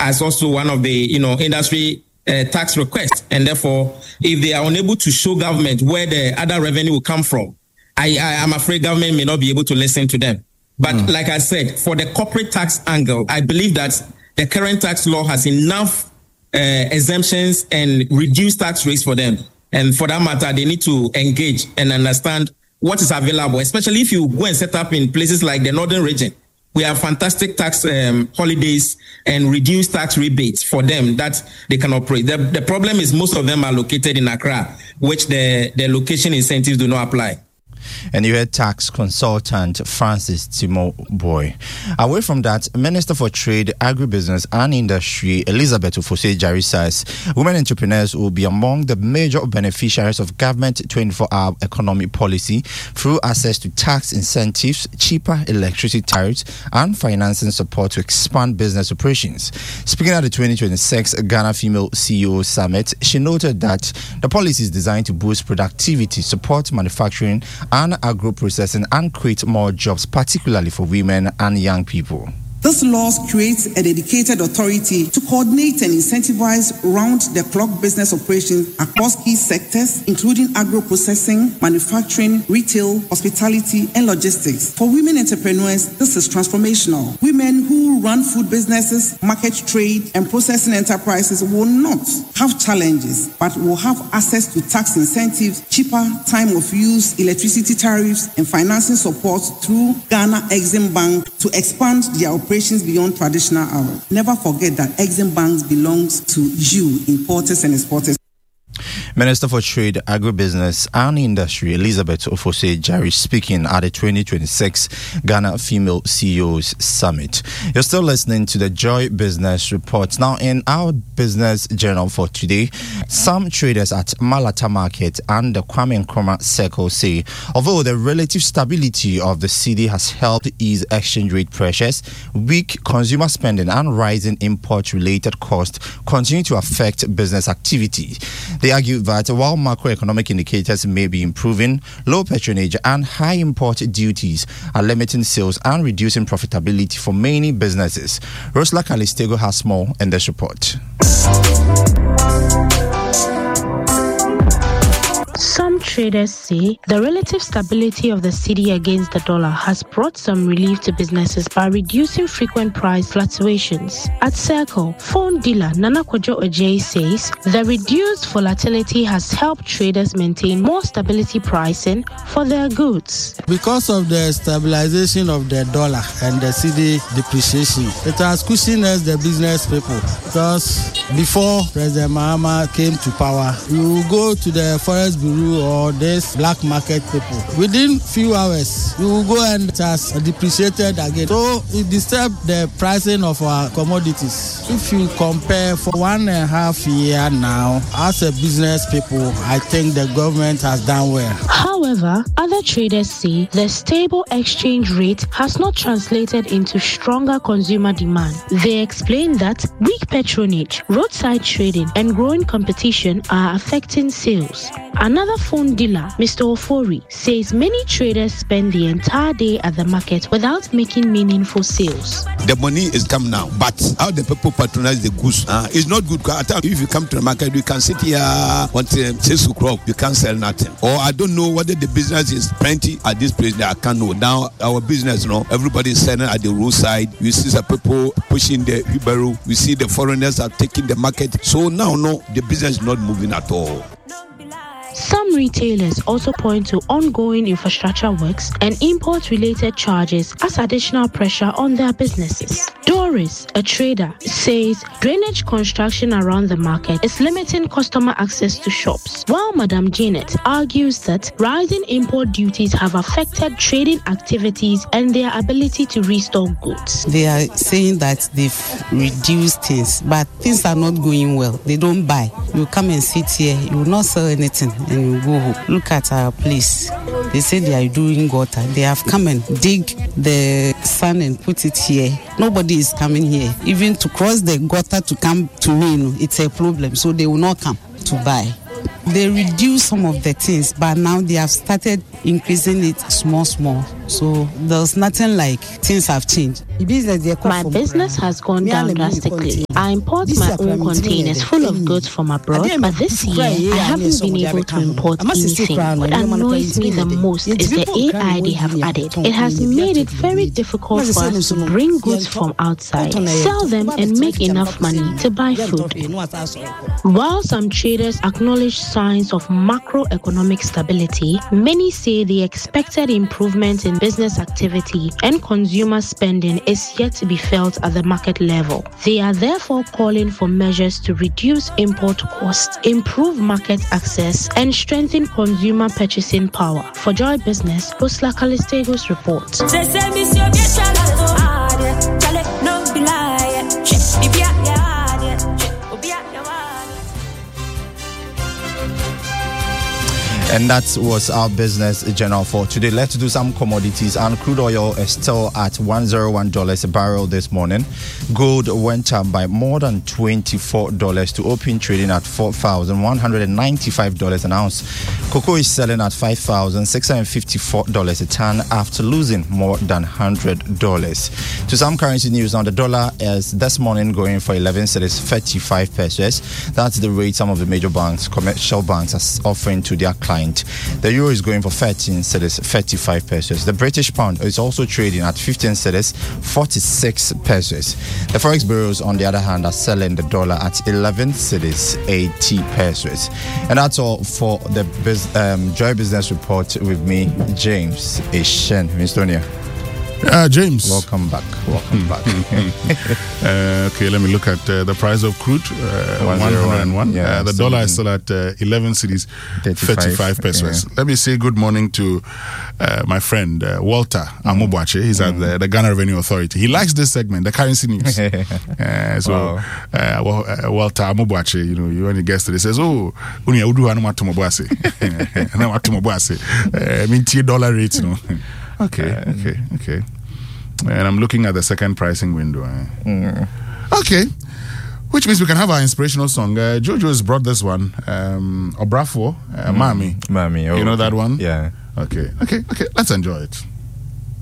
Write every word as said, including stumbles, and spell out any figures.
as also one of the, you know, industry uh, tax requests. And therefore, if they are unable to show government where the other revenue will come from, I, I am afraid government may not be able to listen to them. But mm. like I said, for the corporate tax angle, I believe that the current tax law has enough uh, exemptions and reduced tax rates for them. And for that matter, they need to engage and understand what is available, especially if you go and set up in places like the Northern region. We have fantastic tax um, holidays and reduced tax rebates for them that they can operate. The, the problem is most of them are located in Accra, which the, the location incentives do not apply. And you heard tax consultant Francis Timo Boy. Away from that, Minister for Trade, Agribusiness and Industry Elizabeth Ofosei-Jare says women entrepreneurs will be among the major beneficiaries of government twenty-four hour economic policy through access to tax incentives, cheaper electricity tariffs, and financing support to expand business operations. Speaking at the twenty twenty-six Ghana Female C E O Summit, she noted that the policy is designed to boost productivity, support manufacturing and agro-processing, and create more jobs, particularly for women and young people. This law creates a dedicated authority to coordinate and incentivize round-the-clock business operations across key sectors, including agro-processing, manufacturing, retail, hospitality, and logistics. For women entrepreneurs, this is transformational. Women who run food businesses, market trade, and processing enterprises will not have challenges, but will have access to tax incentives, cheaper time of use, electricity tariffs, and financing support through Ghana Exim Bank to expand their operations beyond traditional hours. Never forget that Exim Bank belongs to you, importers and exporters. Minister for Trade, Agribusiness and Industry Elizabeth Ofosei-Jare speaking at the twenty twenty-six Ghana Female C E Os Summit. You're still listening to the Joy Business Report. Now, in our business journal for today, some traders at Malata Market and the Kwame Nkrumah Circle say, although the relative stability of the cedi has helped ease exchange rate pressures, weak consumer spending and rising import-related costs continue to affect business activity. They argue that while macroeconomic indicators may be improving, low patronage and high import duties are limiting sales and reducing profitability for many businesses. Rosla Calistego has more in this report. Some traders say the relative stability of the cedi against the dollar has brought some relief to businesses by reducing frequent price fluctuations. At Circle, phone dealer Nana Kojo Ojei says the reduced volatility has helped traders maintain more stability pricing for their goods. Because of the stabilization of the dollar and the cedi depreciation, it has cushioned us, the business people. Because before President Mahama came to power, you go to the Forest Bureau or this black market people. Within few hours, you will go and it has depreciated again. So it disturbed the pricing of our commodities. If you compare for one and a half year now, as a business people, I think the government has done well. However, other traders say the stable exchange rate has not translated into stronger consumer demand. They explain that weak patronage, roadside trading, and growing competition are affecting sales. Another phone dealer, Mister Ofori, says many traders spend the entire day at the market without making meaningful sales. The money is come now, but how the people patronize the goods uh, is not good. If you come to the market, you can sit here until six o'clock, you can't sell nothing. Or I don't know whether the business is plenty at this place. I can't know. Now our business, you know, everybody is selling at the roadside. You see the people pushing the wheelbarrow. We see the foreigners are taking the market. So now, no, the business is not moving at all. Some retailers also point to ongoing infrastructure works and import-related charges as additional pressure on their businesses. Doris, a trader, says drainage construction around the market is limiting customer access to shops, while Madam Janet argues that rising import duties have affected trading activities and their ability to restock goods. They are saying that they've reduced things, but things are not going well. They don't buy. You come and sit here, you will not sell anything. And you go home. Look at our place. They say they are doing gutter. They have come and dig the sand and put it here. Nobody is coming here. Even to cross the gutter to come to me, it's a problem. So they will not come to buy. They reduce some of the things, but now they have started increasing it small, small. So there's nothing like things have changed. My business has gone down drastically. I import my own containers full of goods from abroad, but this year I haven't been able to import anything. What annoys me the most is the A I they have added. It has made it very difficult for us to bring goods from outside, sell them, and make enough money to buy food. While some traders acknowledge signs of macroeconomic stability, many say the expected improvement in business activity and consumer spending is yet to be felt at the market level. They are therefore calling for measures to reduce import costs, improve market access, and strengthen consumer purchasing power. For Joy Business, Osla Kalistego's report. And that was our business journal for today. Let's do some commodities. And crude oil is still at one hundred one dollars a barrel this morning. Gold went up by more than twenty-four dollars to open trading at four thousand one hundred ninety-five dollars an ounce. Cocoa is selling at five thousand six hundred fifty-four dollars a ton after losing more than one hundred dollars. To some currency news now, the dollar is this morning going for eleven cedis thirty-five pesos. That's the rate some of the major banks, commercial banks, are offering to their clients. The euro is going for thirteen cedis thirty-five pesos. The British pound is also trading at fifteen cedis forty-six pesos. The forex bureaus, on the other hand, are selling the dollar at eleven cedis eighty pesos. And that's all for the biz, um, Joy Business Report with me, James Eshen, Mister Tonia. Uh, James. Welcome back. Welcome back. uh, okay, let me look at uh, the price of crude. Uh, one hundred one. Yeah, uh, the dollar is still at uh, eleven cedis thirty-five pesos. Yeah. Let me say good morning to uh, my friend uh, Walter Amubuache. He's mm. at the, the Ghana Revenue Authority. He likes this segment, the currency news. uh, so, wow. uh, well, uh, Walter Amubuache, you know, when he gets to it, he says, "Oh, uni udu anu matumobuase, anu matumobuase, minti dollar rate, you know." Okay, uh, okay, okay. And I'm looking at the second pricing window. Eh? Mm. Okay, which means we can have our inspirational song. Uh, Jojo's brought this one, um, Obrafo, uh, mm. Mami. Mami, oh, you know that one? Yeah. Okay, okay, okay. Let's enjoy it.